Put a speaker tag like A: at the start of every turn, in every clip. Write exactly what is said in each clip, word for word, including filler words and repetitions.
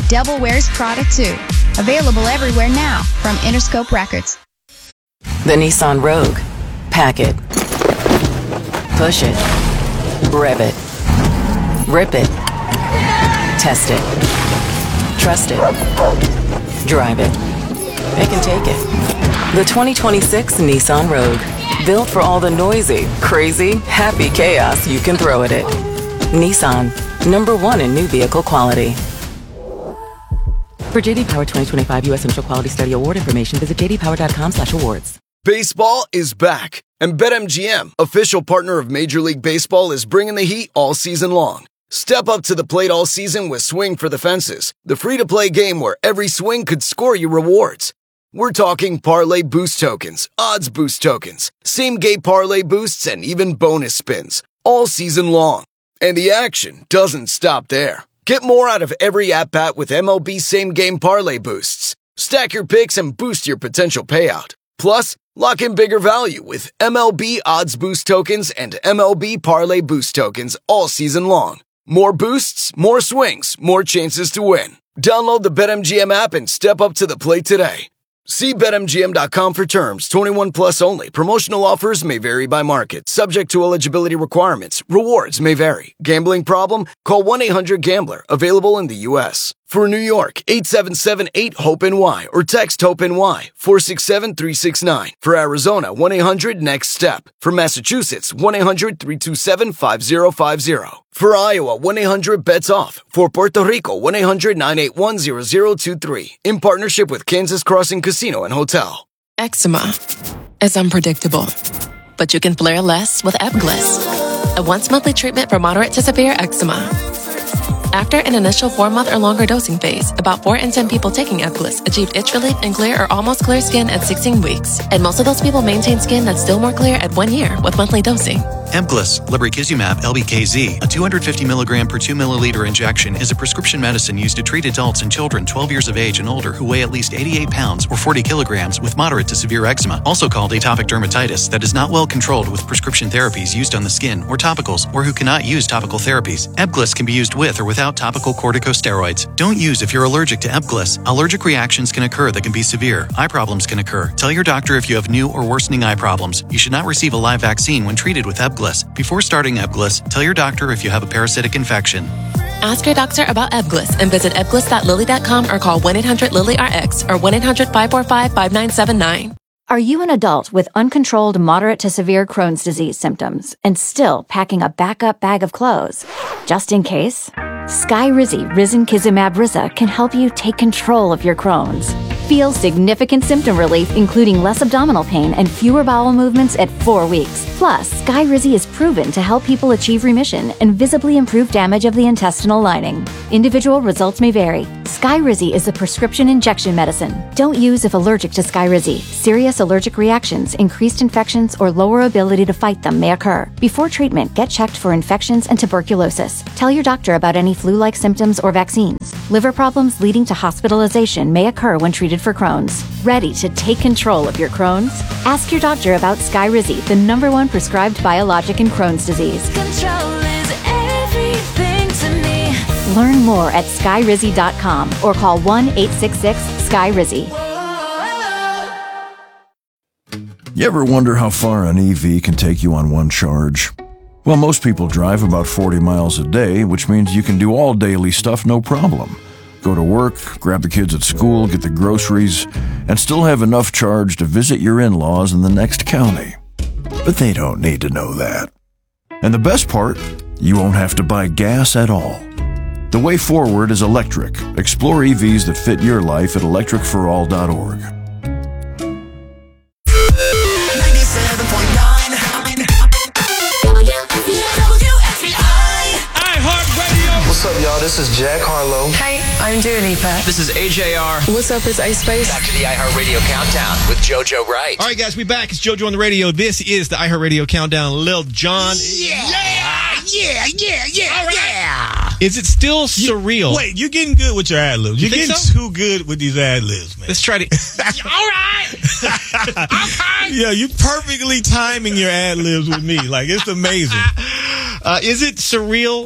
A: Devil Wears Prada two. Available everywhere now from Interscope Records.
B: The Nissan Rogue. Pack it. Push it. Rev it. Rip it. Test it. Trust it. Drive it. It can take it. The twenty twenty-six Nissan Rogue. Built for all the noisy, crazy, happy chaos you can throw at it. Nissan. Number one in new vehicle quality. For J D Power twenty twenty-five U S Initial Quality Study Award information, visit j d power dot com slash awards.
C: Baseball is back, and BetMGM, official partner of Major League Baseball, is bringing the heat all season long. Step up to the plate all season with Swing for the Fences, the free-to-play game where every swing could score you rewards. We're talking parlay boost tokens, odds boost tokens, same-game parlay boosts, and even bonus spins, all season long. And the action doesn't stop there. Get more out of every at-bat with M L B same-game parlay boosts. Stack your picks and boost your potential payout. Plus, lock in bigger value with M L B odds boost tokens and M L B parlay boost tokens all season long. More boosts, more swings, more chances to win. Download the BetMGM app and step up to the plate today. See Bet M G M dot com for terms. twenty-one plus only. Promotional offers may vary by market. Subject to eligibility requirements. Rewards may vary. Gambling problem? Call one eight hundred gambler. Available in the U S For New York, eight seven seven eight hope N Y or text HOPE-NY four six seven three six nine. For Arizona, one eight hundred next step. For Massachusetts, one eight hundred three two seven five zero five zero. For Iowa, one eight hundred bets off. For Puerto Rico, one eight hundred nine eight one zero zero two three. In partnership with Kansas Crossing Casino and Hotel.
D: Eczema is unpredictable, but you can flare less with Ebglyss, a once-monthly treatment for moderate to severe eczema. After an initial four-month or longer dosing phase, about four in ten people taking Ebglyss achieved itch relief and clear or almost clear skin at sixteen weeks. And most of those people maintain skin that's still more clear at one year with monthly dosing.
E: Ebglyss, lebrikizumab L B K Z, a two hundred fifty milligram per two milliliter injection, is a prescription medicine used to treat adults and children twelve years of age and older who weigh at least eighty-eight pounds or forty kilograms with moderate to severe eczema, also called atopic dermatitis, that is not well controlled with prescription therapies used on the skin or topicals, or who cannot use topical therapies. Ebglyss can be used with or without topical corticosteroids. Don't use if you're allergic to Ebglyss. Allergic reactions can occur that can be severe. Eye problems can occur. Tell your doctor if you have new or worsening eye problems. You should not receive a live vaccine when treated with Ebglyss. Before starting Ebglyss, tell your doctor if you have a parasitic infection.
D: Ask your doctor about Ebglyss and visit ebglyss dot lilly dot com or call one eight hundred lilly R X or one eight hundred five four five five nine seven nine.
F: Are you an adult with uncontrolled moderate to severe Crohn's disease symptoms and still packing a backup bag of clothes? Just in case? Skyrizi Risankizumab Riza can help you take control of your Crohn's. Feel significant symptom relief, including less abdominal pain and fewer bowel movements at four weeks. Plus, Skyrizi is proven to help people achieve remission and visibly improve damage of the intestinal lining. Individual results may vary. Skyrizi is a prescription injection medicine. Don't use if allergic to Skyrizi. Serious allergic reactions, increased infections, or lower ability to fight them may occur. Before treatment, get checked for infections and tuberculosis. Tell your doctor about any flu-like symptoms or vaccines. Liver problems leading to hospitalization may occur when treated for Crohn's. Ready to take control of your Crohn's? Ask your doctor about Skyrizi, the number one prescribed biologic in Crohn's disease.
G: Control is everything to me.
F: Learn more at skyrizi dot com or call one eight six six Skyrizi.
H: You ever wonder how far an E V can take you on one charge? Well, most people drive about forty miles a day, which means you can do all daily stuff no problem. Go to work, grab the kids at school, get the groceries, and still have enough charge to visit your in-laws in the next county. But they don't need to know that. And the best part, you won't have to buy gas at all. The way forward is electric. Explore E Vs that fit your life at electric for all dot org.
I: What's up, y'all? This is Jack Harlow.
J: Hey, I'm Dua Lipa.
K: This is A J R.
J: What's up, it's Ice Spice.
K: Back to the iHeartRadio Countdown with JoJo Wright.
L: All right, guys, we back. It's JoJo on the radio. This is the iHeartRadio Countdown. Lil Jon.
M: Yeah, yeah, yeah, yeah, yeah.
L: All right.
M: Yeah.
L: Is it still surreal?
M: You, wait, you're getting good with your ad-libs. You're
L: you
M: getting
L: so?
M: too good with these ad-libs, man.
L: Let's try to...
M: All right. Okay. Yeah, you perfectly timing your ad-libs with me. Like, it's amazing.
L: Uh, is it surreal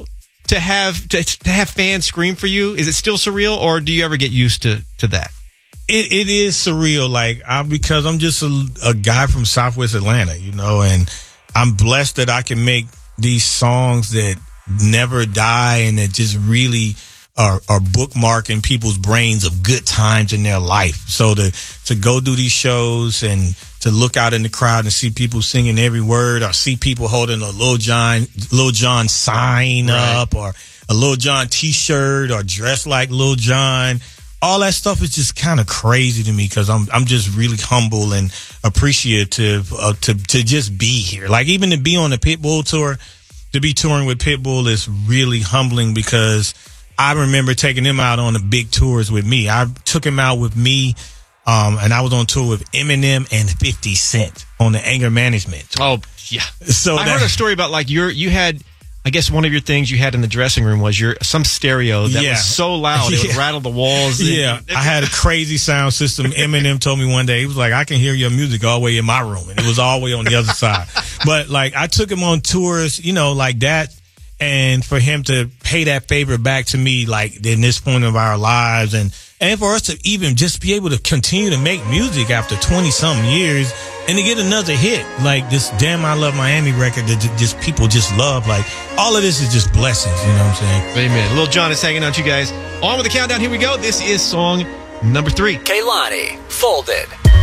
L: to have to, to have fans scream for you? Is it still surreal, or do you ever get used to to that?
M: It, it is surreal, like I, because I'm just a, a guy from Southwest Atlanta, you know, and I'm blessed that I can make these songs that never die and that just really are, are bookmarking people's brains of good times in their life. So to to go do these shows and to look out in the crowd and see people singing every word, or see people holding a Lil Jon Lil Jon sign right. up, or a Lil Jon T-shirt, or dressed like Lil Jon. All that stuff is just kind of crazy to me, because I'm I'm just really humble and appreciative of, to to just be here. Like, even to be on the Pitbull tour, to be touring with Pitbull is really humbling, because I remember taking him out on the big tours with me. I took him out with me, um, and I was on tour with Eminem and fifty Cent on the Anger Management tour.
L: Oh yeah.
M: So
L: I
M: that,
L: heard a story about like your you had. I guess one of your things you had in the dressing room was your some stereo that
M: yeah.
L: was so loud it would
M: yeah.
L: rattle the walls.
M: Yeah, I had a crazy sound system. Eminem told me one day, he was like, I can hear your music all the way in my room, and it was all the way on the other side. But like, I took him on tours, you know, like that, and for him to pay that favor back to me, like in this point of our lives, and and for us to even just be able to continue to make music after twenty something years. And to get another hit, like this Damn I Love Miami record that just people just love. Like, all of this is just blessings, you know what I'm saying?
L: Amen. Lil Jon is hanging out, you guys. On with the countdown. Here we go. This is song number three.
K: Kehlani, Folded.